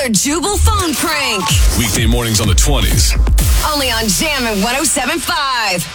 another Jubal phone prank. Weekday mornings on the 20s. Only on Jammin' 107.5.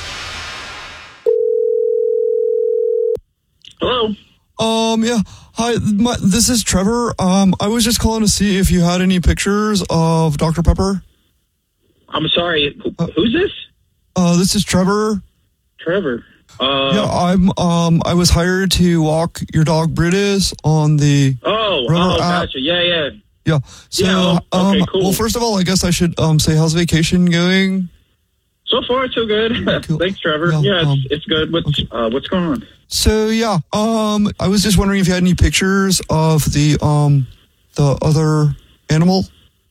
Hello. Yeah. Hi, this is Trevor. I was just calling to see if you had any pictures of Dr. Pepper. I'm sorry. Who's this? This is Trevor. Trevor. Yeah, I was hired to walk your dog Britis on the River app. Gotcha. Yeah. Yeah. So, okay, cool. Well, first of all, I guess I should say, how's vacation going? So far, so good. Cool. Thanks, Trevor. Yeah, it's good. What's going on? So yeah, I was just wondering if you had any pictures of the other animal.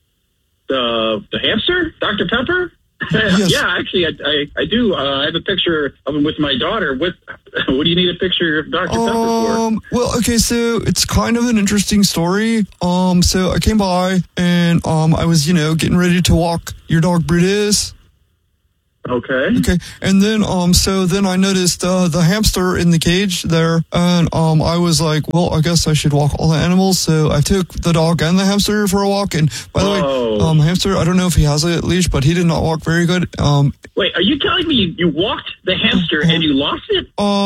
The hamster, Dr. Pepper. Yes. Yeah, actually, I do. I have a picture of him with my daughter. What do you need a picture of Dr. Pepper for? Well, okay, so it's kind of an interesting story. So I came by and I was, getting ready to walk your dog Britis. Okay. And then, so then I noticed the hamster in the cage there, and I was like, well, I guess I should walk all the animals. So I took the dog and the hamster for a walk. And by the way, hamster, I don't know if he has a leash, but he did not walk very good. Wait, are you telling me you walked the hamster and you lost it?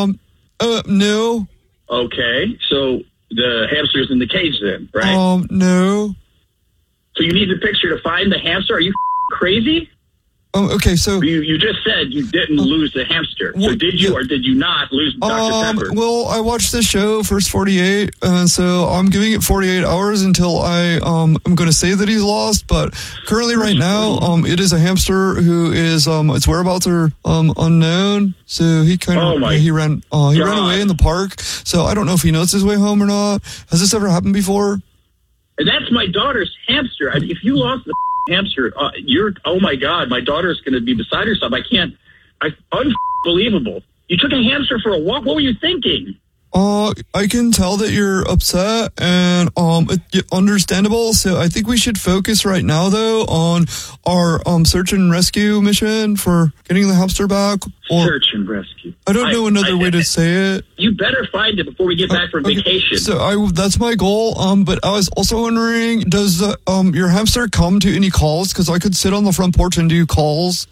No. Okay, so the hamster's in the cage then, right? No. So you need the picture to find the hamster? Are you crazy? Okay, so you just said you didn't lose the hamster. So did you or did you not lose Dr. Pepper? Well, I watched the show First 48, and so I'm giving it 48 hours until I'm going to say that he's lost. But currently, right now, it is a hamster who is its whereabouts are unknown. So he kind of he ran away in the park. So I don't know if he knows his way home or not. Has this ever happened before? And that's my daughter's hamster. I mean, if you lost the hamster, oh my God, my daughter's going to be beside herself. Unbelievable. You took a hamster for a walk. What were you thinking? I can tell that you're upset and understandable. So I think we should focus right now, though, on our search and rescue mission for getting the hamster back. Search and rescue. I don't know another way to say it. You better find it before we get back from vacation. So that's my goal. But I was also wondering, does your hamster come to any calls? Because I could sit on the front porch and do calls.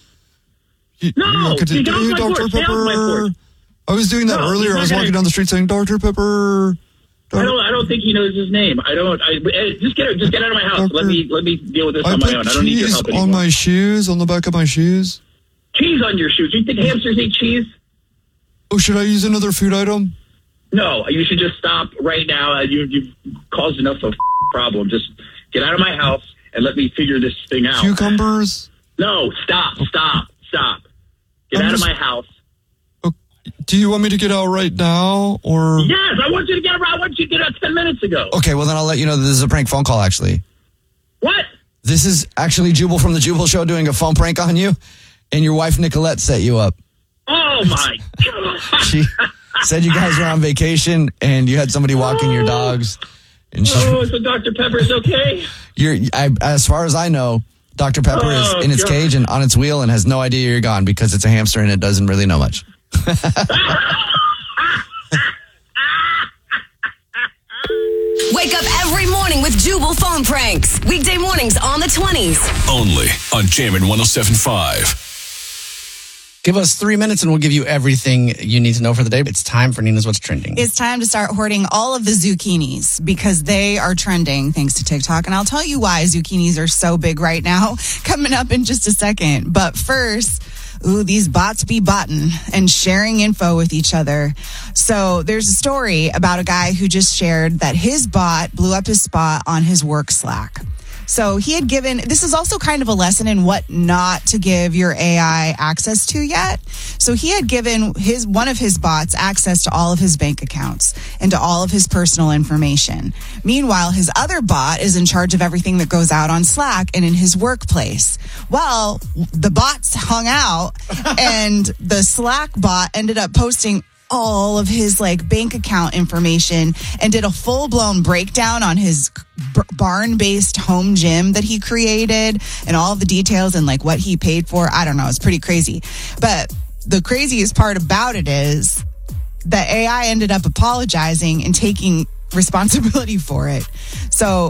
No, get off my Dr. porch. Pepper. I was doing that earlier. I was walking down the street saying, Dr. Pepper. I don't think he knows his name. Just get out of my house. Let me deal with this on my own. I don't need your help anymore. On my shoes, on the back of my shoes. Cheese on your shoes. You think hamsters eat cheese? Oh, should I use another food item? No, you should just stop right now. You've caused enough of a problem. Just get out of my house and let me figure this thing out. Cucumbers? No, stop. Get out of my house. Do you want me to get out right now, or? Yes, I want you to get out. I want you to get out 10 minutes ago. Okay, well then I'll let you know that this is a prank phone call, actually. What? This is actually Jubal from the Jubal Show doing a phone prank on you, and your wife Nicolette set you up. Oh my God. She said you guys were on vacation, and you had somebody walking your dogs. And so Dr. Pepper is okay? As far as I know, Dr. Pepper is in its cage and on its wheel and has no idea you're gone because it's a hamster and it doesn't really know much. Wake up every morning with Jubal phone pranks. Weekday mornings on the 20s. Only on Jammin' 107.5. Give us 3 minutes and we'll give you everything you need to know for the day. It's time for Nina's What's Trending. It's time to start hoarding all of the zucchinis because they are trending thanks to TikTok. And I'll tell you why zucchinis are so big right now coming up in just a second. But first, these bots be botting and sharing info with each other. So there's a story about a guy who just shared that his bot blew up his spot on his work Slack. So he had given, this is also kind of a lesson in what not to give your AI access to yet. So he had given one of his bots access to all of his bank accounts and to all of his personal information. Meanwhile, his other bot is in charge of everything that goes out on Slack and in his workplace. Well, the bots hung out and the Slack bot ended up posting all of his bank account information and did a full-blown breakdown on his barn-based home gym that he created and all the details and what he paid for. I don't know. It's pretty crazy. But the craziest part about it is that AI ended up apologizing and taking responsibility for it. So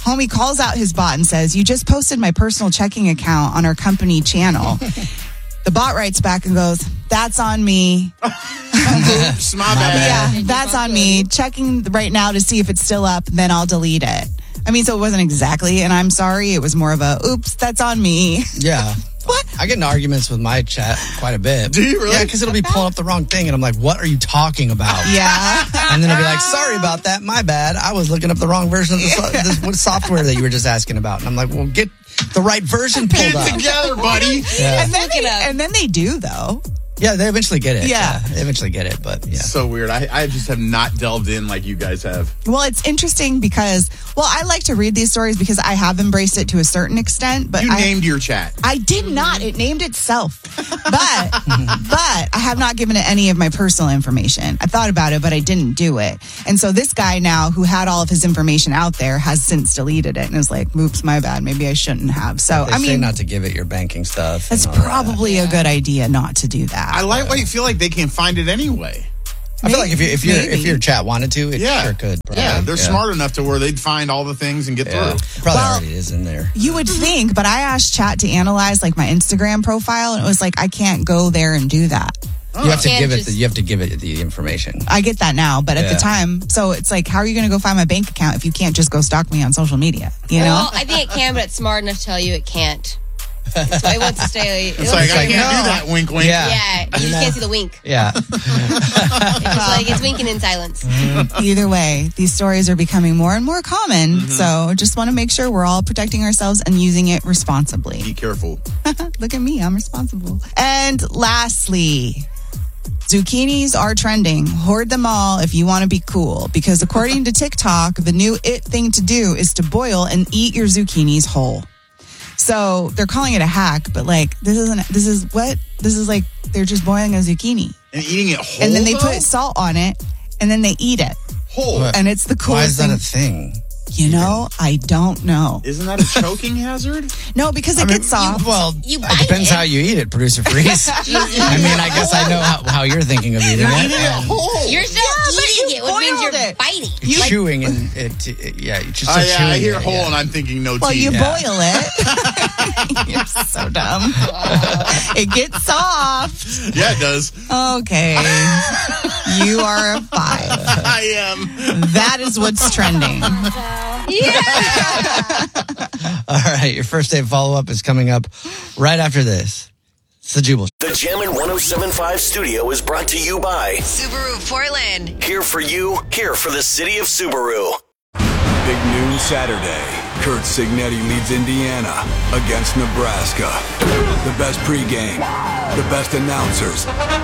Homie calls out his bot and says, "You just posted my personal checking account on our company channel." The bot writes back and goes, "That's on me." Oops, my bad. Yeah, that's on me. Checking right now to see if it's still up, then I'll delete it. I mean, so it wasn't exactly an I'm sorry. It was more of a, oops, that's on me. Yeah. What? I get in arguments with my chat quite a bit. Do you really? Yeah, because it'll be pulling up the wrong thing, and I'm like, what are you talking about? Yeah. And then I'll be like, sorry about that, my bad. I was looking up the wrong version of the software that you were just asking about. And I'm like, well, get the right version pulled up. Get together, buddy. Yeah. And then they do, though. Yeah, they eventually get it. Yeah. They eventually get it, but yeah. So weird. I just have not delved in like you guys have. Well, it's interesting because, I like to read these stories because I have embraced it to a certain extent. But You named your chat. I did not. It named itself. But I have not given it any of my personal information. I thought about it, but I didn't do it. And so this guy now who had all of his information out there has since deleted it and is like, oops, my bad. Maybe I shouldn't have. So, They say not to give it your banking stuff. That's probably a good idea not to do that. I like why you feel like they can't find it anyway. I feel like if your chat wanted to, it sure could. Probably. Yeah, they're smart enough to where they'd find all the things and get through. Probably already is in there. You would think, but I asked chat to analyze like my Instagram profile, and it was like I can't go there and do that. You have to give it. You have to give it the information. I get that now, but at the time, so it's like, how are you going to go find my bank account if you can't just go stalk me on social media? You know? Well, I think it can, but it's smart enough to tell you it can't. So it wants to stay. It's like, I can't do that. Wink, wink. Yeah, you just can't see the wink. Yeah. It's just like it's winking in silence. Either way, these stories are becoming more and more common. So just want to make sure we're all protecting ourselves and using it responsibly. Be careful. Look at me, I'm responsible. And lastly, zucchinis are trending. Hoard them all if you want to be cool. Because according to TikTok, the new it thing to do is to boil and eat your zucchinis whole. So they're calling it a hack, but like this is like they're just boiling a zucchini and eating it whole. And then they put salt on it, and then they eat it whole. And it's the coolest. Why is that a thing? You know, I don't know. Isn't that a choking hazard? No, it gets soft. It depends how you eat it, Producer Freeze. I mean, I guess I know how you're thinking of eating it. You're still eating it, which means you're biting. You're chewing and you're just chewing. I hear whole and I'm thinking no teeth. Well, you boil it. You're so dumb. It gets soft. Yeah, it does. Okay. You are a 5. I am. That is what's trending. All right, your first day follow-up is coming up right after this. It's the Jubal. The Jammin' 107.5 studio is brought to you by Subaru Portland. Here for you, here for the city of Subaru. Big noon Saturday. Kurt Signetti leads Indiana against Nebraska. The best pregame, the best announcers.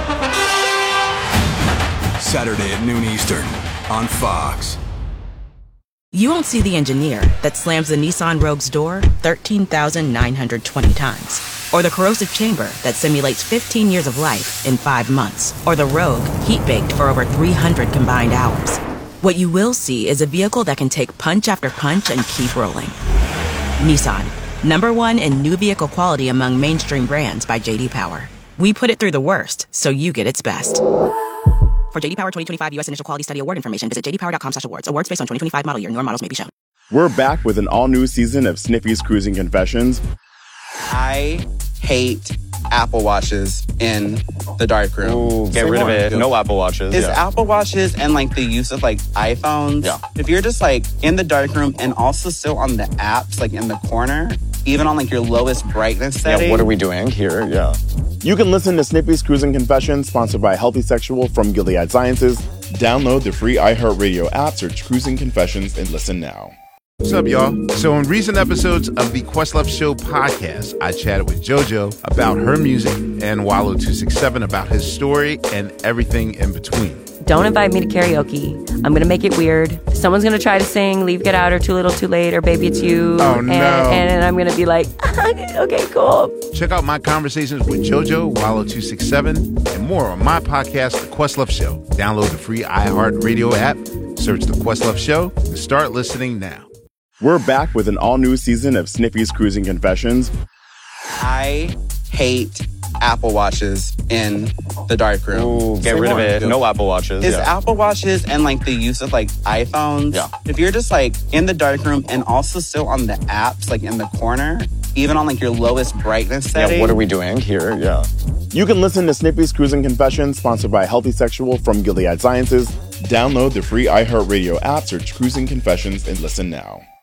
Saturday at noon Eastern on Fox. You won't see the engineer that slams the Nissan Rogue's door 13,920 times. Or the corrosive chamber that simulates 15 years of life in 5 months. Or the Rogue heat-baked for over 300 combined hours. What you will see is a vehicle that can take punch after punch and keep rolling. Nissan, #1 in new vehicle quality among mainstream brands by J.D. Power. We put it through the worst, so you get its best. For J.D. Power 2025 U.S. Initial Quality Study Award information, visit jdpower.com/awards. Awards based on 2025 model year. Newer models may be shown. We're back with an all-new season of Sniffy's Cruising Confessions. I hate Apple Watches in the darkroom. Ooh, get rid of it. No Apple Watches. It's Apple Watches and like the use of like iPhones. Yeah. If you're just like in the darkroom and also still on the apps, like in the corner, even on like your lowest brightness setting. Yeah, what are we doing here? Yeah. You can listen to Sniffy's Cruising Confessions, sponsored by Healthy Sexual from Gilead Sciences. Download the free iHeartRadio app, search Cruising Confessions, and listen now. What's up, y'all? So in recent episodes of the Questlove Show podcast, I chatted with JoJo about her music and Wallow267 about his story and everything in between. Don't invite me to karaoke. I'm going to make it weird. Someone's going to try to sing Leave, Get Out, or Too Little, Too Late, or Baby It's You. Oh, no. And I'm going to be like, okay, cool. Check out my conversations with JoJo, Wallow267, and more on my podcast, The Questlove Show. Download the free iHeartRadio app, search The Questlove Show, and start listening now. We're back with an all-new season of Sniffy's Cruising Confessions. I hate Apple Watches in the darkroom. Ooh, get rid of it. No Apple Watches. Is Apple Watches and like the use of like iPhones. Yeah. If you're just like in the darkroom and also still on the apps, like in the corner, even on like your lowest brightness setting. Yeah, what are we doing here? Yeah. You can listen to Snippy's Cruising Confessions, sponsored by Healthy Sexual from Gilead Sciences. Download the free iHeartRadio app, search Cruising Confessions, and listen now.